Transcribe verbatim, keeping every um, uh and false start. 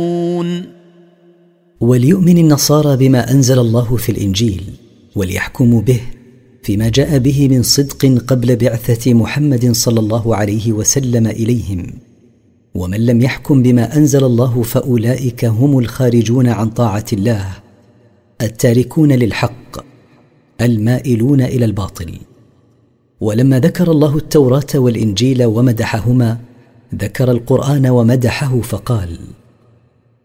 وليؤمن النصارى بما أنزل الله في الإنجيل وليحكموا به فيما جاء به من صدق قبل بعثة محمد صلى الله عليه وسلم إليهم، ومن لم يحكم بما أنزل الله فأولئك هم الخارجون عن طاعة الله التاركون للحق المائلون إلى الباطل. ولما ذكر الله التوراة والإنجيل ومدحهما ذكر القرآن ومدحه فقال: